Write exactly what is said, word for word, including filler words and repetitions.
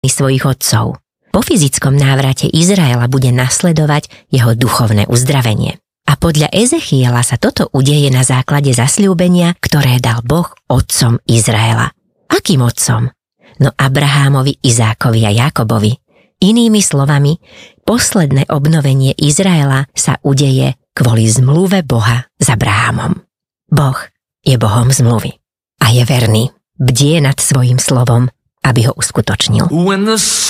svojich otcov. Po fyzickom návrate Izraela bude nasledovať jeho duchovné uzdravenie. A podľa Ezechiela sa toto udeje na základe zasľúbenia, ktoré dal Boh otcom Izraela. Akým otcom? No Abrahámovi, Izákovi a Jákobovi. Inými slovami, posledné obnovenie Izraela sa udeje kvôli zmluve Boha s Abrahamom. Boh je Bohom zmluvy a je verný, bdie nad svojím slovom, aby ho uskutočnil.